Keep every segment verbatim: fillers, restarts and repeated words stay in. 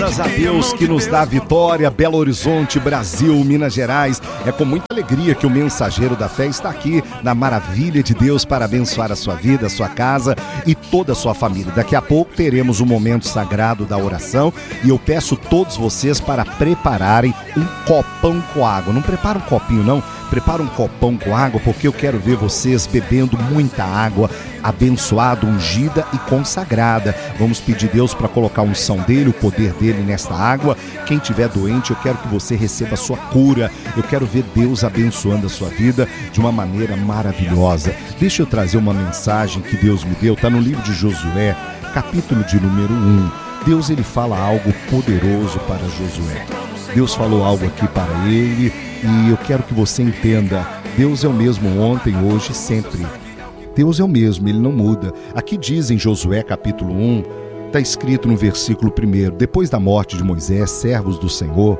Graças a Deus que nos dá vitória, Belo Horizonte, Brasil, Minas Gerais. É com muita alegria que o Mensageiro da Fé está aqui na maravilha de Deus para abençoar a sua vida, a sua casa e toda a sua família. Daqui a pouco teremos um momento sagrado da oração e eu peço todos vocês para prepararem um copão com água. Não prepara um copinho não, prepara um copão com água, porque eu quero ver vocês bebendo muita água, abençoada, ungida e consagrada. Vamos pedir a Deus para colocar a unção dele, o poder dele nesta água. Quem estiver doente, eu quero que você receba a sua cura. Eu quero ver Deus abençoando a sua vida de uma maneira maravilhosa. Deixa eu trazer uma mensagem que Deus me deu, está no livro de Josué, capítulo de número um. Deus, ele fala algo poderoso para Josué. Deus falou algo aqui para ele e eu quero que você entenda. Deus é o mesmo ontem, hoje e sempre. Deus é o mesmo, ele não muda. Aqui diz em Josué capítulo um, está escrito no versículo primeiro: depois da morte de Moisés, servos do Senhor,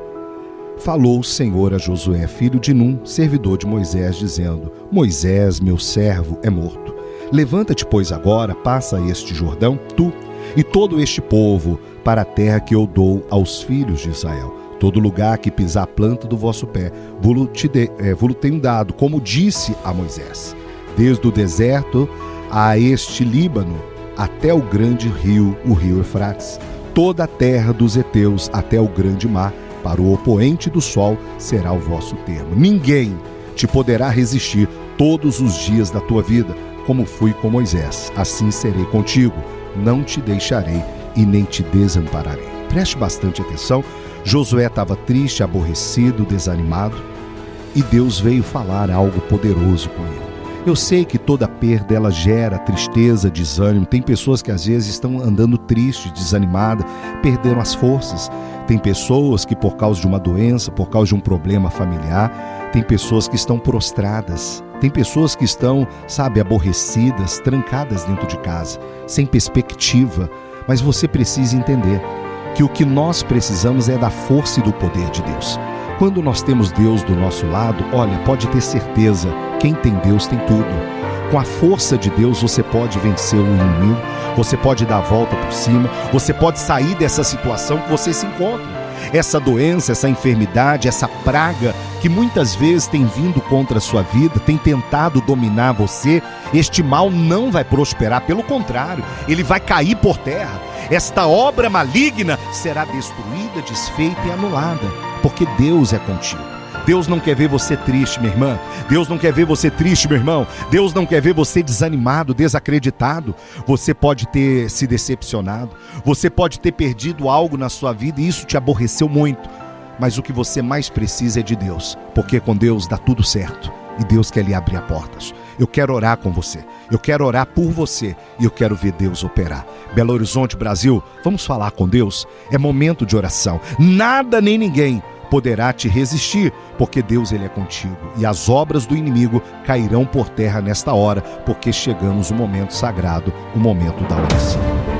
falou o Senhor a Josué, filho de Num, servidor de Moisés, dizendo: Moisés, meu servo, é morto. Levanta-te, pois, agora, passa este Jordão, tu e todo este povo, para a terra que eu dou aos filhos de Israel. Todo lugar que pisar a planta do vosso pé, vou-lo te de, é, vou-lo tenho dado, como disse a Moisés. Desde o deserto a este Líbano, até o grande rio, o rio Eufrates, toda a terra dos heteus até o grande mar, para o opoente do sol será o vosso termo. Ninguém te poderá resistir todos os dias da tua vida, como fui com Moisés. Assim serei contigo, não te deixarei e nem te desampararei. Preste bastante atenção. Josué estava triste, aborrecido, desanimado, e Deus veio falar algo poderoso com ele. Eu sei que toda perda ela gera tristeza, desânimo. Tem pessoas que às vezes estão andando tristes, desanimadas, perderam as forças. Tem pessoas que por causa de uma doença, por causa de um problema familiar, tem pessoas que estão prostradas. Tem pessoas que estão, sabe, aborrecidas, trancadas dentro de casa, sem perspectiva. Mas você precisa entender que o que nós precisamos é da força e do poder de Deus. Quando nós temos Deus do nosso lado, olha, pode ter certeza, quem tem Deus tem tudo. Com a força de Deus você pode vencer o inimigo, você pode dar a volta por cima, você pode sair dessa situação que você se encontra. Essa doença, essa enfermidade, essa praga que muitas vezes tem vindo contra a sua vida, tem tentado dominar você, este mal não vai prosperar, pelo contrário, ele vai cair por terra. Esta obra maligna será destruída, desfeita e anulada, porque Deus é contigo. Deus não quer ver você triste, minha irmã. Deus não quer ver você triste, meu irmão. Deus não quer ver você desanimado, desacreditado. Você pode ter se decepcionado. Você pode ter perdido algo na sua vida e isso te aborreceu muito. Mas o que você mais precisa é de Deus, porque com Deus dá tudo certo. E Deus quer lhe abrir portas. Eu quero orar com você. Eu quero orar por você e eu quero ver Deus operar. Belo Horizonte, Brasil, vamos falar com Deus? É momento de oração. Nada nem ninguém poderá te resistir, porque Deus ele é contigo. E as obras do inimigo cairão por terra nesta hora, porque chegamos no momento sagrado, o momento da oração.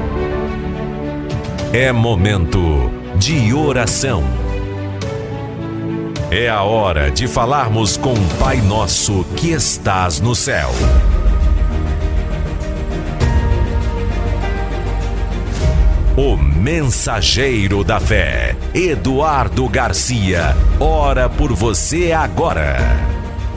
É momento de oração. É a hora de falarmos com o Pai Nosso que estás no céu. O Mensageiro da Fé, Eduardo Garcia, ora por você agora.